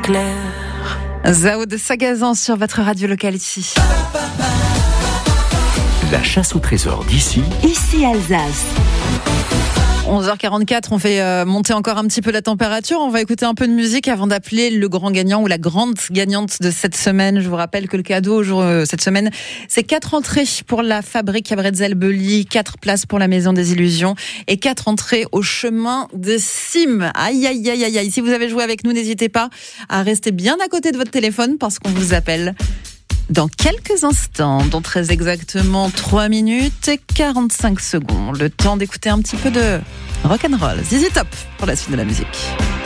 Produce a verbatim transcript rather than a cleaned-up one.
clair. Zao de Sagazan sur votre radio locale ici. La chasse au trésor d'ici. Ici Alsace. onze heures quarante-quatre, on fait euh, monter encore un petit peu la température. On va écouter un peu de musique avant d'appeler le grand gagnant ou la grande gagnante de cette semaine. Je vous rappelle que le cadeau jour, euh, cette semaine, c'est quatre entrées pour la fabrique à Bretzel-Belly, quatre places pour la Maison des Illusions et quatre entrées au chemin de Cîmes. Aïe, aïe, aïe, aïe, aïe. Si vous avez joué avec nous, n'hésitez pas à rester bien à côté de votre téléphone parce qu'on vous appelle dans quelques instants, dans très exactement trois minutes et quarante-cinq secondes. Le temps d'écouter un petit peu de rock'n'roll. Z Z Top pour la suite de la musique.